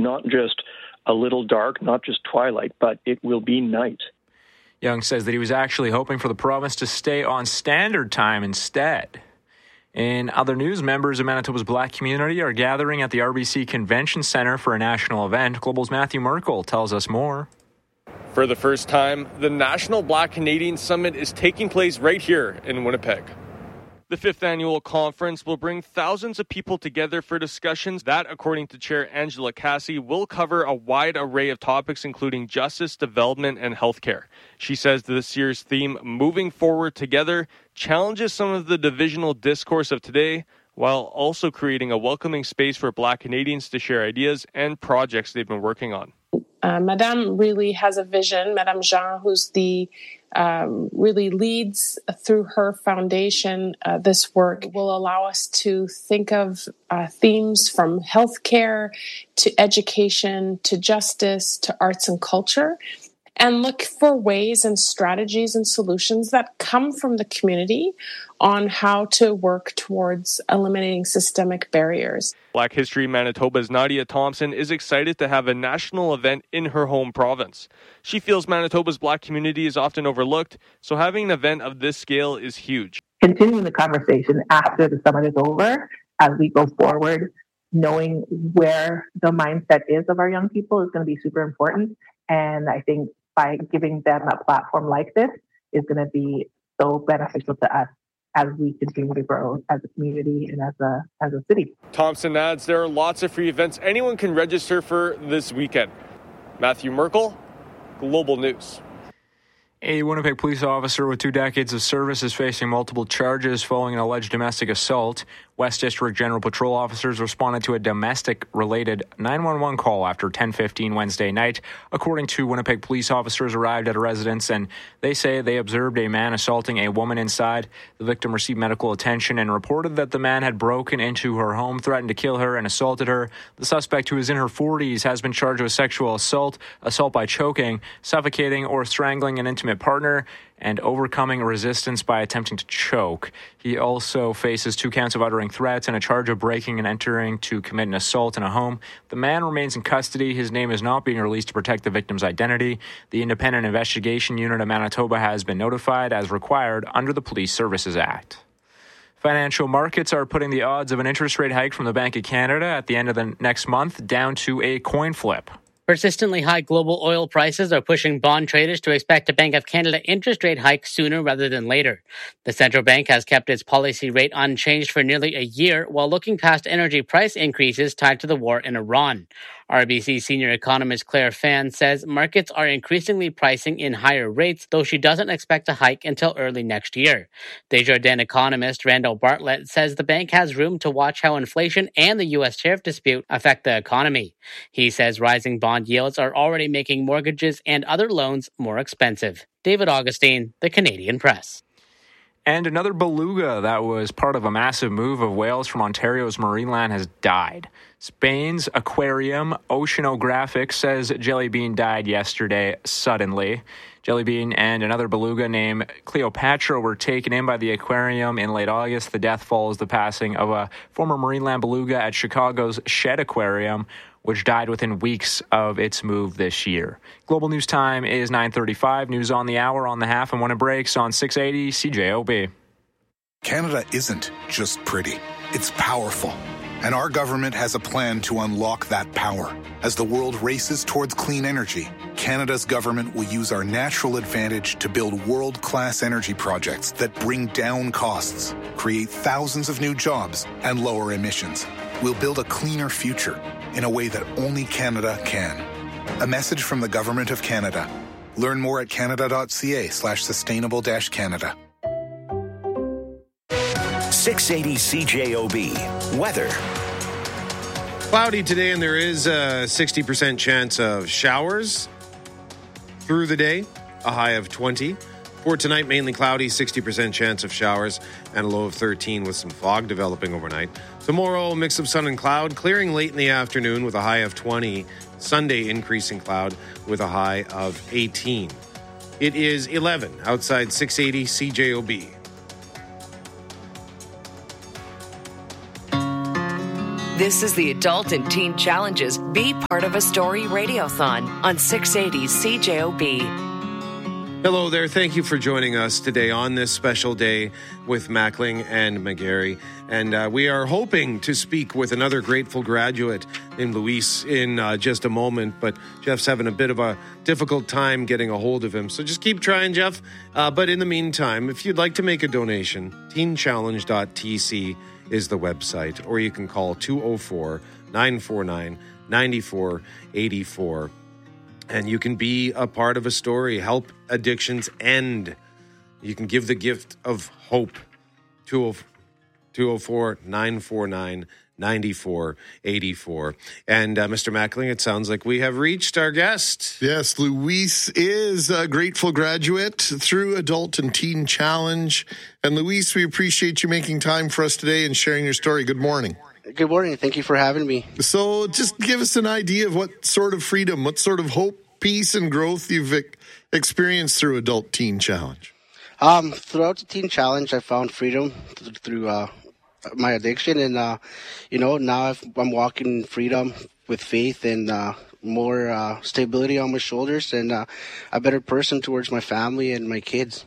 not just a little dark, not just twilight, but it will be night. Young says that he was actually hoping for the province to stay on standard time instead. In other news, members of Manitoba's Black community are gathering at the RBC Convention Centre for a national event. Global's Matthew Merkel tells us more. For the first time, the National Black Canadian Summit is taking place right here in Winnipeg. The 5th annual conference will bring thousands of people together for discussions that, according to Chair Angela Cassie, will cover a wide array of topics including justice, development, and healthcare. She says this year's theme, Moving Forward Together, challenges some of the divisional discourse of today, while also creating a welcoming space for Black Canadians to share ideas and projects they've been working on. Madame really has a vision. Madame Jean, who's the really leads through her foundation this work, will allow us to think of themes from healthcare to education to justice to arts and culture, and look for ways and strategies and solutions that come from the community on how to work towards eliminating systemic barriers. Black History Manitoba's Nadia Thompson is excited to have a national event in her home province. She feels Manitoba's Black community is often overlooked, so having an event of this scale is huge. Continuing the conversation after the summit is over, as we go forward, knowing where the mindset is of our young people is going to be super important. And I think by giving them a platform like this is going to be so beneficial to us as we continue to grow as a community and as a city. Thompson adds there are lots of free events anyone can register for this weekend. Matthew Merkel, Global News. A Winnipeg police officer with 2 decades of service is facing multiple charges following an alleged domestic assault. West District General Patrol officers responded to a domestic-related 911 call after 10:15 Wednesday night. According to Winnipeg police officers arrived at a residence, and they say they observed a man assaulting a woman inside. The victim received medical attention and reported that the man had broken into her home, threatened to kill her, and assaulted her. The suspect, who is in her 40s, has been charged with sexual assault, assault by choking, suffocating or strangling an intimate partner, and overcoming resistance by attempting to choke. He also faces 2 counts of uttering threats and a charge of breaking and entering to commit an assault in a home. The man remains in custody. His name is not being released to protect the victim's identity. The Independent Investigation Unit of Manitoba has been notified as required under the Police Services Act. Financial markets are putting the odds of an interest rate hike from the Bank of Canada at the end of the next month down to a coin flip. Persistently high global oil prices are pushing bond traders to expect a Bank of Canada interest rate hike sooner rather than later. The central bank has kept its policy rate unchanged for nearly a year while looking past energy price increases tied to the war in Iran. RBC senior economist Claire Fan says markets are increasingly pricing in higher rates, though she doesn't expect a hike until early next year. Desjardins economist Randall Bartlett says the bank has room to watch how inflation and the U.S. tariff dispute affect the economy. He says rising bond yields are already making mortgages and other loans more expensive. David Augustine, The Canadian Press. And another beluga that was part of a massive move of whales from Ontario's Marineland has died. Spain's aquarium, Oceanographic, says Jellybean died yesterday suddenly. Jellybean and another beluga named Cleopatra were taken in by the aquarium in late August. The death follows the passing of a former Marineland beluga at Chicago's Shedd Aquarium, which died within weeks of its move this year. Global News Time is 9:35. News on the hour, on the half, and when it breaks on 680 CJOB. Canada isn't just pretty. It's powerful. And our government has a plan to unlock that power. As the world races towards clean energy, Canada's government will use our natural advantage to build world-class energy projects that bring down costs, create thousands of new jobs, and lower emissions. We'll build a cleaner future in a way that only Canada can. A message from the Government of Canada. Learn more at canada.ca/sustainable-Canada. 680 CJOB. Weather. Cloudy today, and there is a 60% chance of showers through the day, a high of 20. For tonight, mainly cloudy, 60% chance of showers, and a low of 13 with some fog developing overnight. Tomorrow, mix of sun and cloud, clearing late in the afternoon with a high of 20. Sunday, increasing cloud with a high of 18. It is 11 outside 680 CJOB. This is the Adult and Teen Challenges Be Part of a Story Radiothon on 680 CJOB. Hello there. Thank you for joining us today on this special day with Mackling and McGarry. And we are hoping to speak with another grateful graduate named Luis in just a moment. But Jeff's having a bit of a difficult time getting a hold of him. So just keep trying, Jeff. But in the meantime, if you'd like to make a donation, teenchallenge.tc is the website. Or you can call 204-949-9484. And you can be a part of a story. Help addictions end. You can give the gift of hope. 204-949-9484. And Mr. Mackling, it sounds like we have reached our guest. Yes, Luis is a grateful graduate through Adult and Teen Challenge. And Luis, we appreciate you making time for us today and sharing your story. Good morning. Good morning. Thank you for having me. So just give us an idea of what sort of freedom, what sort of hope, peace, and growth you've experienced through Adult Teen Challenge. Throughout the Teen Challenge, I found freedom through my addiction. And, now I'm walking in freedom with faith and more stability on my shoulders and a better person towards my family and my kids.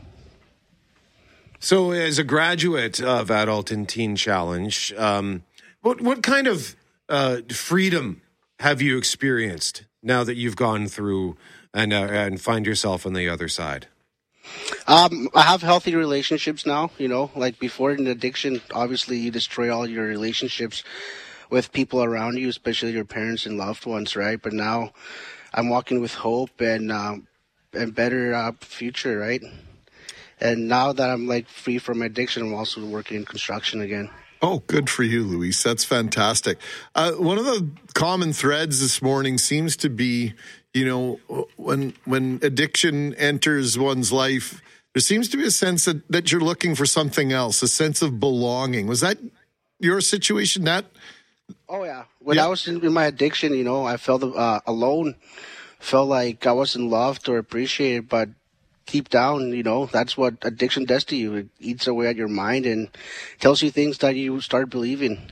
So as a graduate of Adult and Teen Challenge, what kind of freedom have you experienced now that you've gone through and find yourself on the other side? I have healthy relationships now, like before in addiction, obviously you destroy all your relationships with people around you, especially your parents and loved ones, right? But now I'm walking with hope and better future, right? And now that I'm like free from my addiction, I'm also working in construction again. Oh, good for you, Luis. That's fantastic. One of the common threads this morning seems to be, when addiction enters one's life, there seems to be a sense that you're looking for something else, a sense of belonging. Was that your situation, Nat? Oh, yeah. When I was in my addiction, I felt alone, felt like I wasn't loved or appreciated, but deep down, that's what addiction does to you. It eats away at your mind and tells you things that you start believing.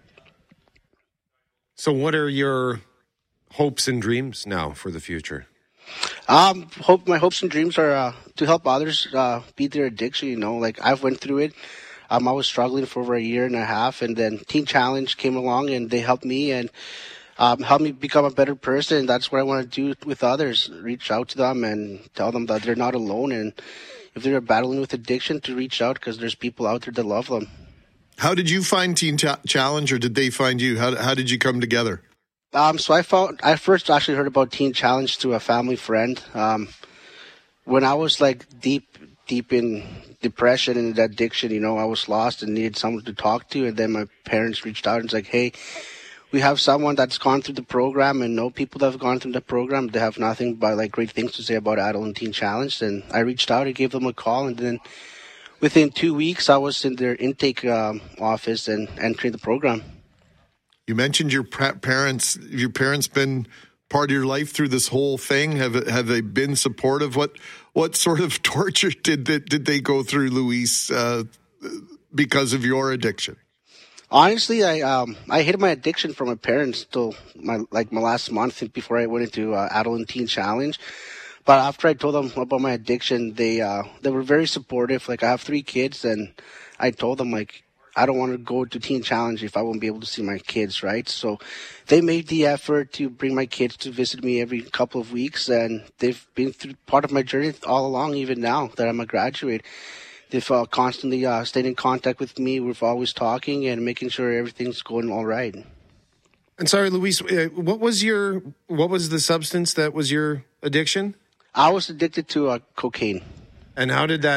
So what are your hopes and dreams now for the future? My hopes and dreams are to help others beat their addiction, like I've went through it. I was struggling for over a year and a half, and then Teen Challenge came along and they helped me and help me become a better person. That's what I want to do with others. Reach out to them and tell them that they're not alone. And if they're battling with addiction, to reach out because there's people out there that love them. How did you find Teen Challenge, or did they find you? How did you come together? So I first actually heard about Teen Challenge through a family friend. When I was like deep in depression and addiction, I was lost and needed someone to talk to. And then my parents reached out and was like, hey, we have someone that's gone through the program and know people that have gone through the program. They have nothing but like great things to say about Adult and Teen Challenge. And I reached out, I gave them a call, and then within 2 weeks, I was in their intake office and entering the program. You mentioned your parents. Have your parents been part of your life through this whole thing? Have they been supportive? What sort of torture did they go through, Luis, because of your addiction? Honestly, I hid my addiction from my parents till my last month before I went into Adult and Teen Challenge. But after I told them about my addiction, they were very supportive. Like I have 3 kids, and I told them like I don't want to go to Teen Challenge if I won't be able to see my kids, right? So they made the effort to bring my kids to visit me every couple of weeks, and they've been through part of my journey all along, even now that I'm a graduate. They've constantly stayed in contact with me. We're always talking and making sure everything's going all right. And sorry, Luis, what was the substance that was your addiction? I was addicted to cocaine. And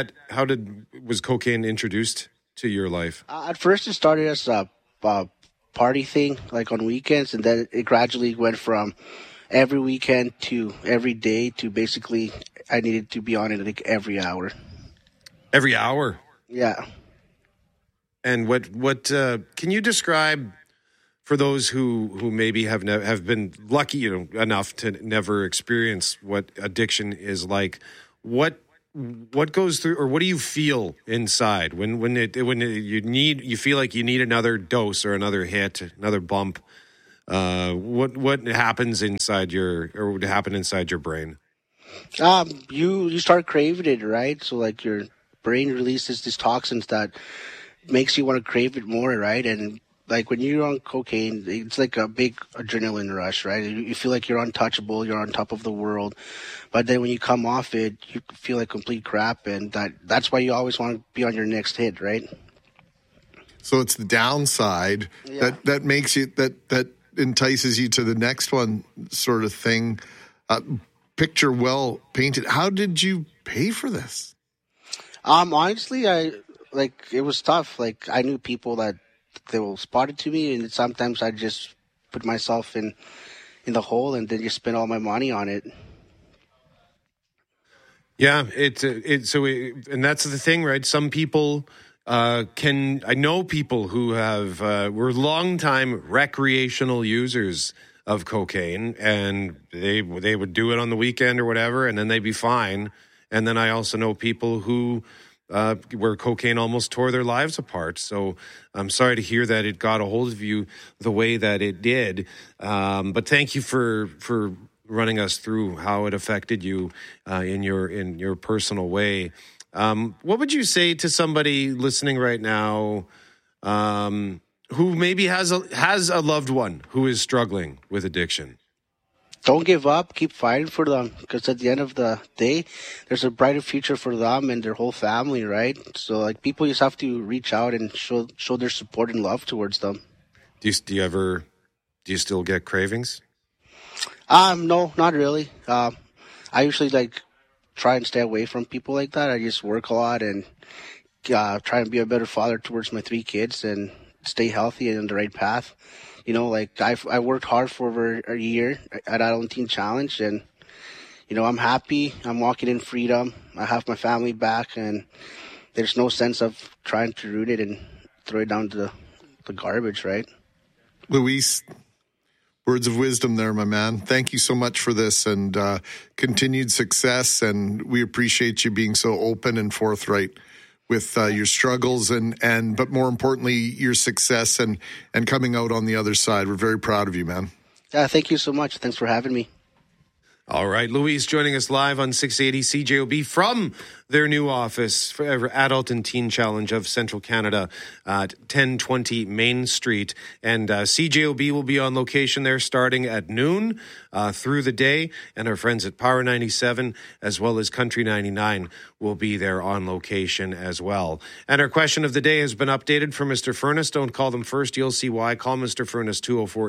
was cocaine introduced to your life? At first, it started as a party thing, like on weekends, and then it gradually went from every weekend to every day to basically I needed to be on it like every hour. Every hour? Yeah. And what can you describe for those who maybe have been lucky enough to never experience what addiction is like? What what goes through, or what do you feel inside when you feel like you need another dose or another hit, another bump? What happens inside would happen inside your brain? You start craving it, right? So like your brain releases these toxins that makes you want to crave it more, right? And like when you're on cocaine, it's like a big adrenaline rush, right? You feel like you're untouchable, you're on top of the world. But then when you come off it, you feel like complete crap, and that's why you always want to be on your next hit, right? So it's the downside that makes you that entices you to the next one, sort of thing. Picture well painted. How did you pay for this? Honestly, it was tough. Like I knew people that they will spot it to me, and sometimes I just put myself in the hole and then just spend all my money on it. Yeah, and that's the thing, right? Some people I know people who were longtime recreational users of cocaine, and they would do it on the weekend or whatever, and then they'd be fine. And then I also know people who where cocaine almost tore their lives apart. So I'm sorry to hear that it got a hold of you the way that it did. But thank you for running us through how it affected you in your personal way. What would you say to somebody listening right now who maybe has a loved one who is struggling with addiction? Don't give up. Keep fighting for them, because at the end of the day, there's a brighter future for them and their whole family, right? So, like, people just have to reach out and show their support and love towards them. Do you still get cravings? No, not really. I usually try and stay away from people like that. I just work a lot and try and be a better father towards my 3 kids and stay healthy and on the right path. You know, I worked hard for over a year at Adult Teen Challenge, and I'm happy. I'm walking in freedom. I have my family back, and there's no sense of trying to root it and throw it down to the garbage, right? Luis, words of wisdom there, my man. Thank you so much for this, and continued success. And we appreciate you being so open and forthright with your struggles but more importantly, your success and coming out on the other side. We're very proud of you, man. Yeah, thank you so much. Thanks for having me. All right, Luis joining us live on 680 CJOB from their new office for Adult and Teen Challenge of Central Canada at 1020 Main Street. And CJOB will be on location there starting at noon through the day. And our friends at Power 97 as well as Country 99 will be there on location as well. And our question of the day has been updated for Mr. Furness. Don't call them first. You'll see why. Call Mr. Furness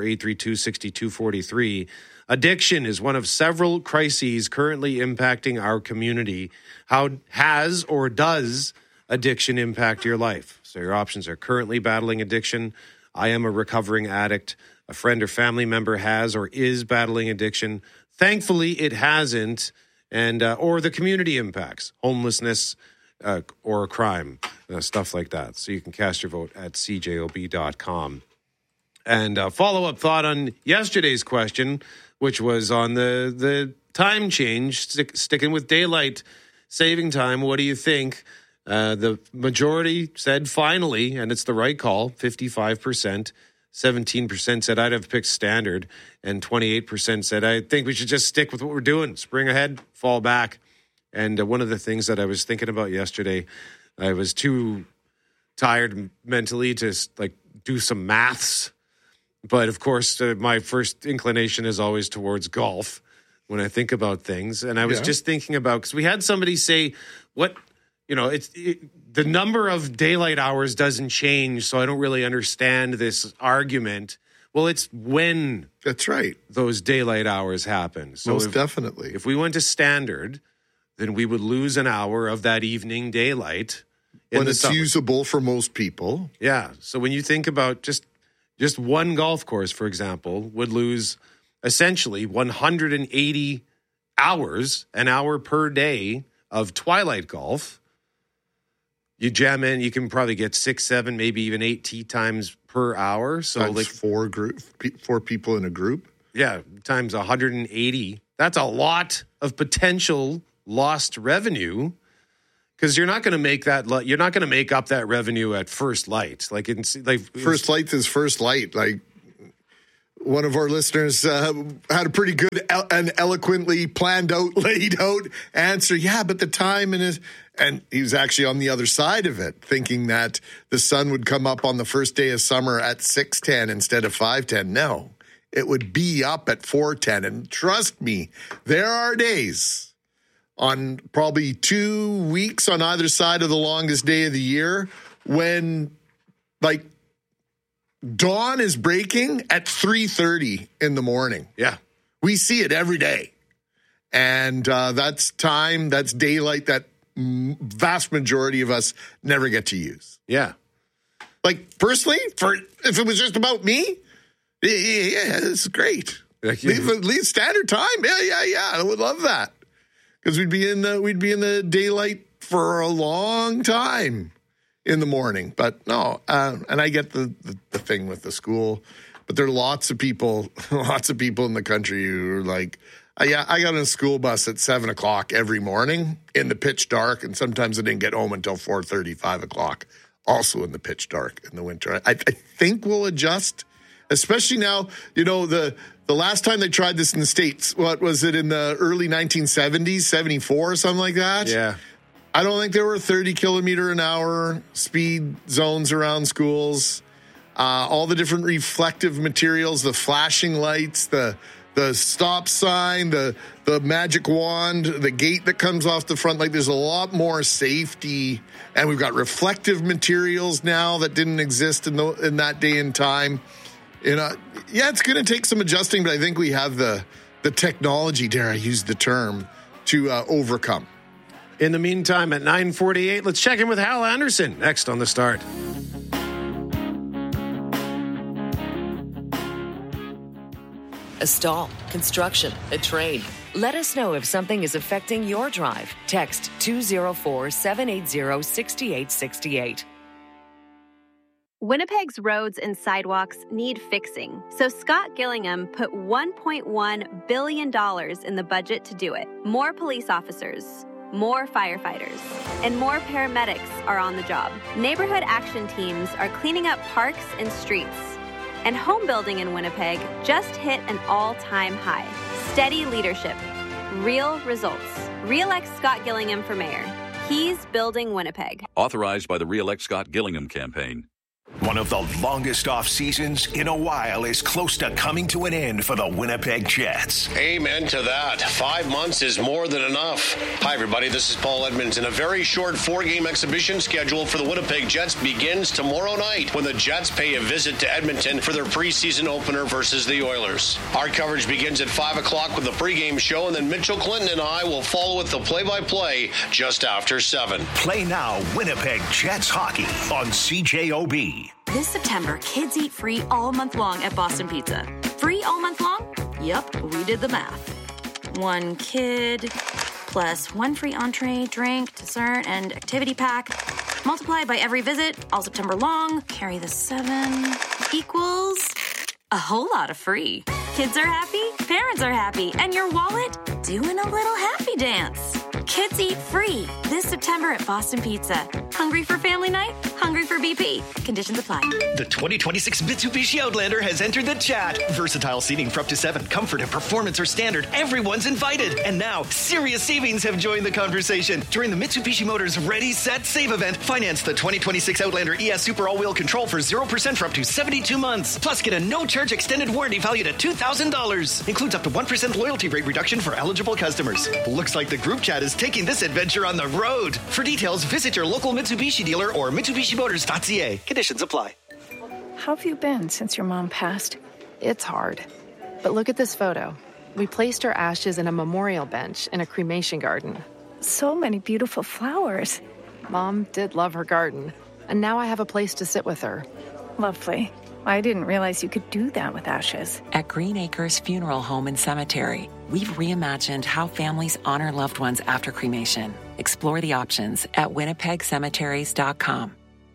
204-832-6243. Addiction is one of several crises currently impacting our community. How has or does addiction impact your life? So your options are currently battling addiction. I am a recovering addict. A friend or family member has or is battling addiction. Thankfully, it hasn't. And or the community impacts, homelessness or crime, stuff like that. So you can cast your vote at cjob.com. And a follow-up thought on yesterday's question, which was on the time change, sticking with daylight saving time. What do you think? The majority said finally, and it's the right call, 55%. 17% said I'd have picked standard, and 28% said I think we should just stick with what we're doing. Spring ahead, fall back. And one of the things that I was thinking about yesterday, I was too tired mentally to do some maths. But, of course, my first inclination is always towards golf when I think about things. And I was just thinking about, because we had somebody say, the number of daylight hours doesn't change, so I don't really understand this argument. Well, it's when that's right. Those daylight hours happen. So most definitely. If we went to standard, then we would lose an hour of that evening daylight. When it's usable for most people. Yeah. So when you think about just one golf course, for example, would lose essentially 180 hours, an hour per day of twilight golf. You jam in, you can probably get 6, 7, maybe even 8 tee times per hour. So times four people in a group. Yeah, times 180. That's a lot of potential lost revenue Because you're not going to make that. You're not going to make up that revenue at First Light. First Light is First Light. Like one of our listeners had a pretty good and eloquently planned out, laid out answer. Yeah, but the time and he was actually on the other side of it, thinking that the sun would come up on the first day of summer at 6:10 instead of 5:10. No, it would be up at 4:10. And trust me, there are days on probably 2 weeks on either side of the longest day of the year when like dawn is breaking at 3:30 in the morning. Yeah. We see it every day. And that's time, that's daylight that vast majority of us never get to use. Yeah. Like, personally, if it was just about me, yeah, it's great. Leave standard time. Yeah. I would love that. Because we'd be in the daylight for a long time in the morning. But no, and I get the thing with the school, but there are lots of people in the country who are like, I got on a school bus at 7 o'clock every morning in the pitch dark, and sometimes I didn't get home until 4:30, 5 o'clock, also in the pitch dark in the winter. I think we'll adjust, especially now, the last time they tried this in the States, what was it, in the early 1970s, 74 or something like that? Yeah. I don't think there were 30-kilometer-an-hour speed zones around schools. All the different reflective materials, the flashing lights, the stop sign, the magic wand, the gate that comes off the front. Like, there's a lot more safety. And we've got reflective materials now that didn't exist in that day and time. It's going to take some adjusting, but I think we have the technology, dare I use the term, to overcome. In the meantime, at 9:48, let's check in with Hal Anderson next on The Start. A stall, construction, a trade. Let us know if something is affecting your drive. Text 204-780-6868. Winnipeg's roads and sidewalks need fixing, so Scott Gillingham put $1.1 billion in the budget to do it. More police officers, more firefighters, and more paramedics are on the job. Neighborhood action teams are cleaning up parks and streets. And home building in Winnipeg just hit an all-time high. Steady leadership, real results. Re-elect Scott Gillingham for mayor. He's building Winnipeg. Authorized by the Re-elect Scott Gillingham campaign. One of the longest off seasons in a while is close to coming to an end for the Winnipeg Jets. Amen to that. 5 months is more than enough. Hi, everybody. This is Paul Edmonds, and a very short 4-game exhibition schedule for the Winnipeg Jets begins tomorrow night when the Jets pay a visit to Edmonton for their preseason opener versus the Oilers. Our coverage begins at 5 o'clock with the pregame show, and then Mitchell Clinton and I will follow with the play-by-play just after 7. Play now Winnipeg Jets hockey on CJOB. This September, kids eat free all month long at Boston Pizza. Free all month long? Yep, we did the math. 1 kid plus 1 free entree, drink, dessert, and activity pack. Multiply by every visit, all September long. Carry the 7 equals a whole lot of free. Kids are happy, parents are happy, and your wallet doing a little happy dance. Kids eat free this September at Boston Pizza. Hungry for family night? Hungry for BP. Conditions apply. The 2026 Mitsubishi Outlander has entered the chat. Versatile seating for up to 7. Comfort and performance are standard. Everyone's invited. And now, serious savings have joined the conversation. During the Mitsubishi Motors Ready, Set, Save event, finance the 2026 Outlander ES Super All-Wheel Control for 0% for up to 72 months. Plus, get a no-charge extended warranty valued at $2,000. Includes up to 1% loyalty rate reduction for eligible customers. Looks like the group chat is taking this adventure on the road. For details, visit your local Mitsubishi dealer or MitsubishiMotors.ca. Conditions apply. How have you been since your mom passed? It's hard. But look at this photo. We placed her ashes in a memorial bench in a cremation garden. So many beautiful flowers. Mom did love her garden, and now I have a place to sit with her. Lovely. I didn't realize you could do that with ashes. At Green Acres Funeral Home and Cemetery, we've reimagined how families honor loved ones after cremation. Explore the options at winnipegcemeteries.com.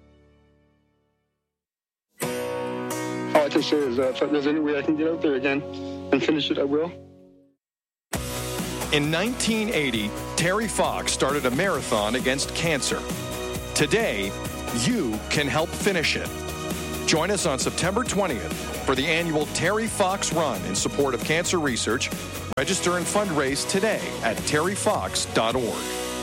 All I can say is if there's any way I can get out there again and finish it, I will. In 1980, Terry Fox started a marathon against cancer. Today, you can help finish it. Join us on September 20th for the annual Terry Fox Run in support of cancer research. Register and fundraise today at terryfox.org.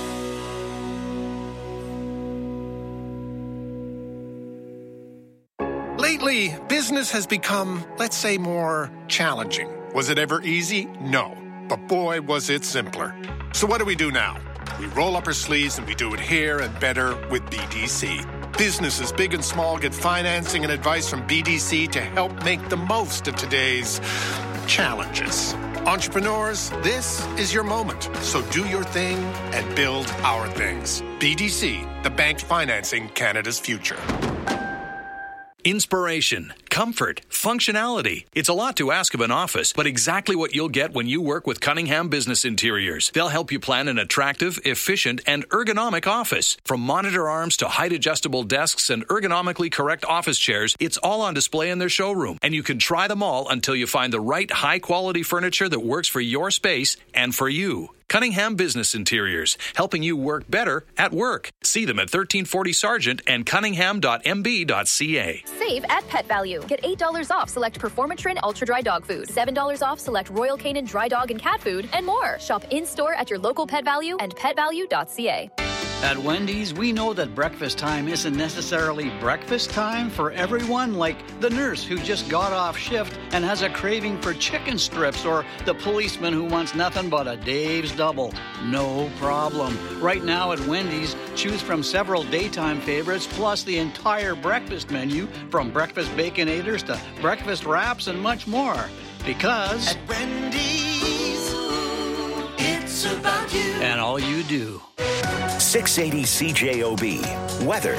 Lately, business has become, let's say, more challenging. Was it ever easy? No. But boy, was it simpler. So what do we do now? We roll up our sleeves and we do it here and better with BDC. Businesses big and small get financing and advice from BDC to help make the most of today's challenges. Entrepreneurs, this is your moment. So do your thing and build our things. BDC, the bank financing Canada's future. Inspiration, comfort, functionality. It's a lot to ask of an office, but exactly what you'll get when you work with Cunningham Business Interiors. They'll help you plan an attractive, efficient, and ergonomic office. From monitor arms to height-adjustable desks and ergonomically correct office chairs, it's all on display in their showroom. And you can try them all until you find the right high-quality furniture that works for your space and for you. Cunningham Business Interiors, helping you work better at work. See them at 1340 Sargent and cunningham.mb.ca. Save at Pet Value. Get $8 off select Performatrin Ultra Dry Dog Food, $7 off select Royal Canin Dry Dog and Cat Food, and more. Shop in-store at your local Pet Value and petvalue.ca. At Wendy's, we know that breakfast time isn't necessarily breakfast time for everyone, like the nurse who just got off shift and has a craving for chicken strips, or the policeman who wants nothing but a Dave's Double. No problem. Right now at Wendy's, choose from several daytime favorites, plus the entire breakfast menu, from breakfast Baconators to breakfast wraps and much more. Because at Wendy's, it's about you. And all you do. 680 CJOB. Weather.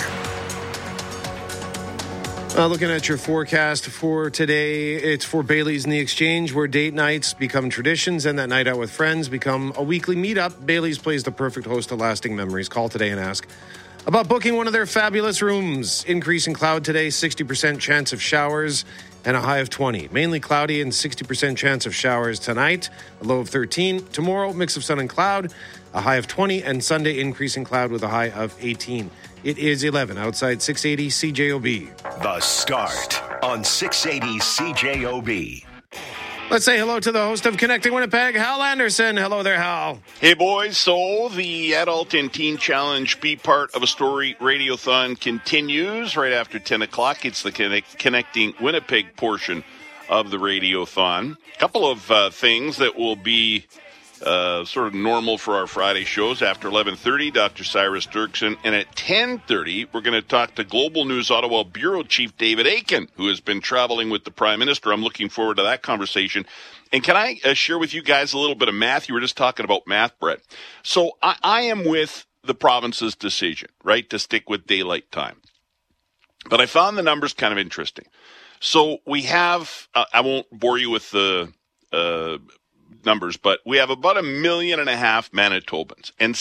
Looking at your forecast for today, it's for Bailey's in the Exchange, where date nights become traditions and that night out with friends become a weekly meetup. Bailey's plays the perfect host to lasting memories. Call today and ask about booking one of their fabulous rooms. Increase in cloud today, 60% chance of showers and a high of 20. Mainly cloudy and 60% chance of showers tonight, a low of 13. Tomorrow, mix of sun and cloud, a high of 20, and Sunday, increase in cloud with a high of 18. It is 11 outside 680 CJOB. The Start on 680 CJOB. Let's say hello to the host of Connecting Winnipeg, Hal Anderson. Hello there, Hal. Hey, boys. So the Adult and Teen Challenge Be Part of a Story Radiothon continues right after 10 o'clock. It's the Connecting Winnipeg portion of the Radiothon. A couple of things that will be sort of normal for our Friday shows. After 11:30, Dr. Cyrus Dirksen. And at 10:30, we're going to talk to Global News Ottawa Bureau Chief David Akin, who has been traveling with the Prime Minister. I'm looking forward to that conversation. And can I share with you guys a little bit of math? You were just talking about math, Brett. So I am with the province's decision, right, to stick with daylight time. But I found the numbers kind of interesting. So we have, I won't bore you with the numbers, but we have about 1.5 million Manitobans, and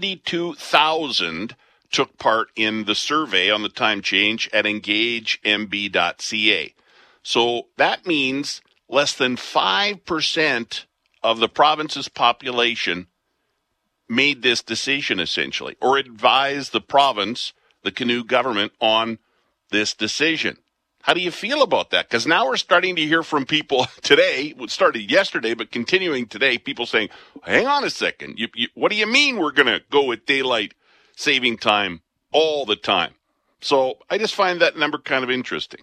72,000 took part in the survey on the time change at engagemb.ca. So that means less than 5% of the province's population made this decision, essentially, or advised the province, the Canoe government, on this decision. How do you feel about that? Because now we're starting to hear from people today, it started yesterday, but continuing today, people saying, hang on a second, what do you mean we're going to go with daylight saving time all the time? So I just find that number kind of interesting.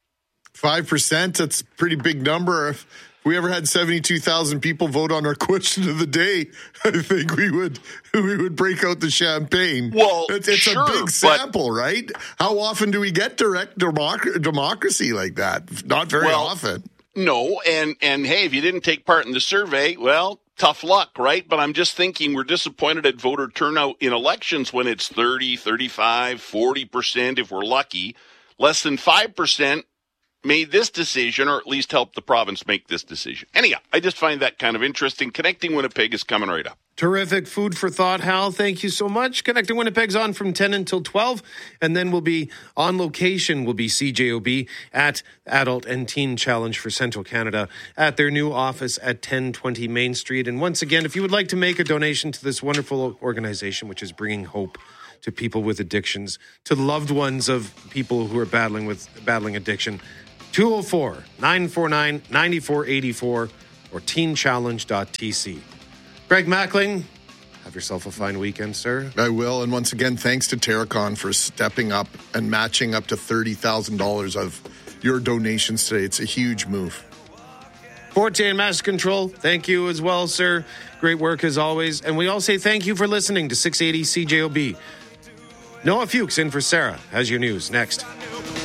5%, that's a pretty big number. If we ever had 72,000 people vote on our question of the day, I think we would break out the champagne. Well, it's sure, a big sample, right? How often do we get direct democracy like that? Not very often. No, and hey, if you didn't take part in the survey, well, tough luck, right? But I'm just thinking we're disappointed at voter turnout in elections when it's 30, 35, 40%, if we're lucky. Less than 5%, made this decision, or at least helped the province make this decision. Anyhow, I just find that kind of interesting. Connecting Winnipeg is coming right up. Terrific food for thought, Hal. Thank you so much. Connecting Winnipeg's on from 10 until 12, and then we'll be on location. Will be CJOB at Adult and Teen Challenge for Central Canada at their new office at 1020 Main Street. And once again, if you would like to make a donation to this wonderful organization, which is bringing hope to people with addictions, to loved ones of people who are battling addiction, 204-949-9484 or teenchallenge.tc. Greg Mackling, have yourself a fine weekend, sir. I will. And once again, thanks to Terracon for stepping up and matching up to $30,000 of your donations today. It's a huge move. Forte and Master Control, thank you as well, sir. Great work as always. And we all say thank you for listening to 680 CJOB. Noah Fuchs in for Sarah has your news next.